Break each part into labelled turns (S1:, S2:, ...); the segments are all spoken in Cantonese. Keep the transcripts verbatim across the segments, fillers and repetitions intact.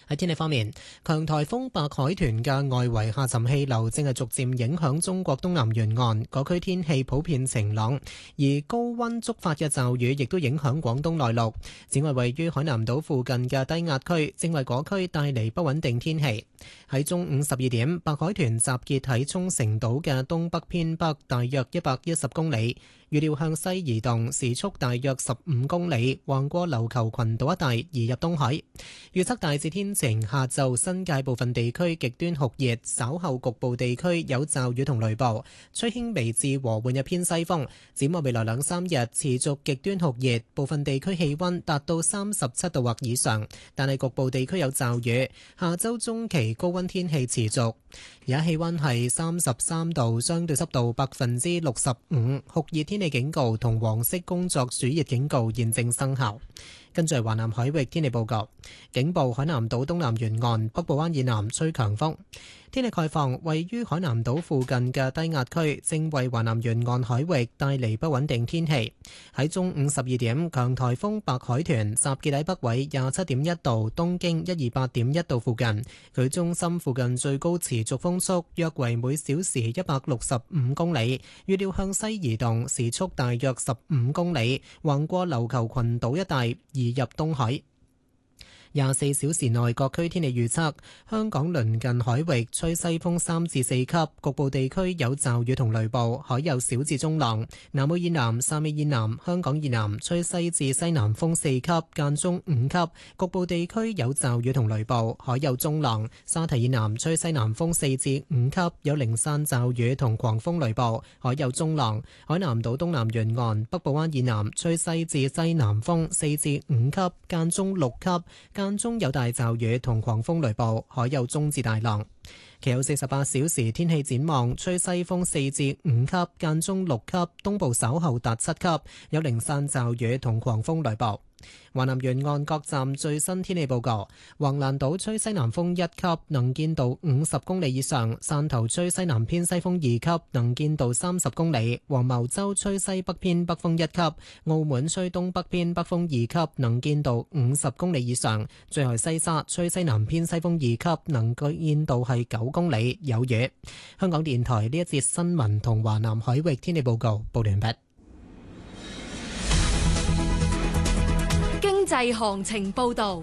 S1: 喺天氣方面，強颱風白海豚嘅外圍下沉氣流正係逐漸影響中國東南沿岸，嗰區天氣普遍晴朗，而高溫觸發嘅驟雨亦都影響廣東內陸。此外，位於海南島附近嘅低壓區正為嗰區帶嚟不穩定天氣。喺中午十二點，白海豚集結喺沖繩島嘅東北偏北大約一百一十公里，預料向西移動，時速大約十五公里，橫過琉球群島一帶移入東海。預測大致天晴，下晝新界部分地區極端酷熱，稍後局部地區有驟雨同雷暴，吹輕微至和緩嘅偏西風。展望未來兩三日持續極端酷熱，部分地區氣溫達到三十七度或以上，但係局部地區有驟雨。下周中期高溫天氣持續，而家氣溫係三十三度，相對濕度百分之六十五，酷熱天氣警告同黃色工作暑熱警告現正生效。跟住係華南海域天氣報告，警報海南島東南沿岸北部灣以南吹強風。天氣概況，位於海南島附近嘅低壓區正為華南沿岸海域帶嚟不穩定天氣。喺中午十二點，強颱風白海豚集結喺北緯廿七點一度、東經一二八點一度附近，佢中心附近最高持續風速約為每小時一百六十五公里，預料向西移動，時速大約十五公里，橫過琉球群島一帶移入東海。廿四小時內各區天氣預測：香港鄰近海域吹西風三至四級，局部地區有驟雨同雷暴，海有小至中浪。南澳以南、汕尾以南、香港以南吹西至西南風四級，間中五級，局部地區有驟雨同雷暴，海有中浪。沙堤以南吹西南風四至五級，有零散驟雨同狂風雷暴，海有中浪。海南島東南沿岸、北部灣以南吹西至西南風四至五級，間中六級。間中有大驟雨同狂風雷暴，海有中至大浪。其後四十八小時天氣展望，吹西風四至五級，間中六級，東部稍後達七級，有零散驟雨同狂風雷暴。華南沿岸各站最新天氣報告：橫瀾島吹西南風一級，能見度五十公里以上；汕頭吹西南偏西風二級，能見度三十公里；黃茅洲吹西北偏北風一級；澳門吹東北偏北風二級，能見度五十公里以上；最後西沙吹西南偏西風二級，能見度係九公里，有雨。香港電台呢一節新聞同華南海域天氣報告報完畢。
S2: 經濟行情報道。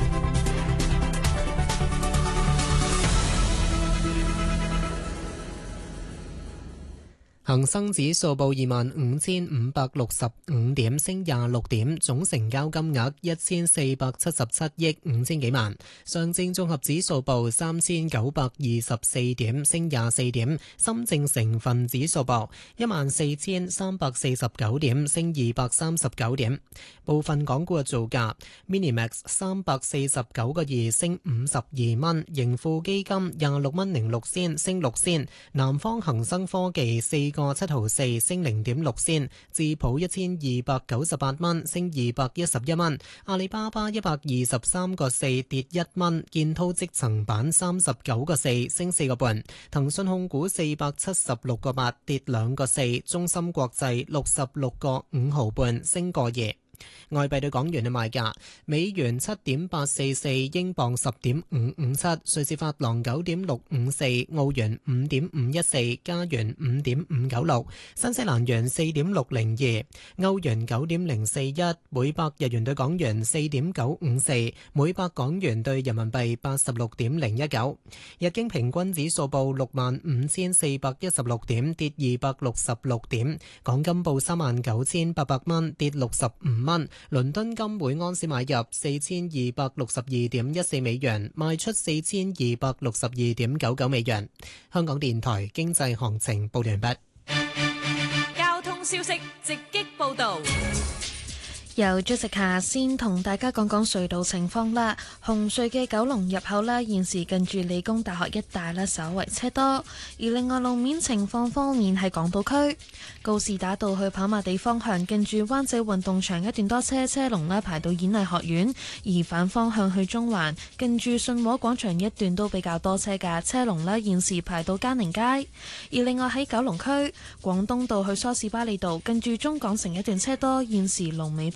S1: 恒生指數報二萬五千五百六十五點，升廿六點，總成交金額一千四百七十七億五千幾萬。上證綜合指數報三千九百二十四點，升廿四點。深證成分指數報一萬四千三百四十九點，升二百三十九點。部分港股嘅造價 ：Minimax 三百四十九個二，升五十二蚊；盈富基金廿六蚊零六仙，升六仙；南方恒生科技四個七毫四，升零點六仙；智普一千二百九十八蚊，升二百一十一蚊；阿里巴巴一百二十三個四，跌一蚊；建滔積層板三十九個四，升四個半；騰訊控股四百七十六個八，跌兩個四；中芯國際六十六個五毫半，升個二。外幣對港元嘅賣價：美元七點八四四，英鎊十點五五七，瑞士法郎九點六五四，澳元五點五一四，加元五點五九六，新西蘭元四點六零二，歐元九點零四一，每百日元對港元四點九五四，每百港元對人民幣八十六點零一九。日經平均指數報六萬五千四百一十六點，跌二百六十六點。港金報三萬九千八百蚊，跌六十五蚊。倫敦金每安士買入四千二百六十二點一四美元，賣出四千二百六十二點九九美元。香港電台經濟行情報完畢。
S2: 交通消息直擊報道。
S3: 由朱食下先同大家講講隧道情況啦。紅隧嘅九龍入口啦，現時近住理工大學一帶啦，稍為車多。而另外路面情況方面，喺港島區告士打道去跑馬地方向，近住灣仔運動場一段多車，車龍啦排到演藝學院；而反方向去中環，近住信和廣場一段都比較多車㗎，車龍啦現時排到嘉寧街。而另外喺九龍區廣東道去梳士巴利道，近住中港城一段車多，現時龍尾排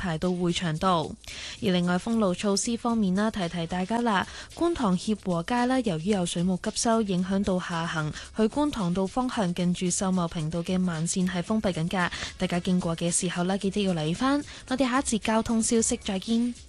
S3: 排到匯祥道。而另外封路措施方面啦，提提大家啦，觀塘協和街啦，由於有水務急修，影響到下行去觀塘道方向近住秀茂坪道嘅慢線係封閉緊㗎，大家經過嘅時候呢，記得要留意返。我哋下一節交通消息再見。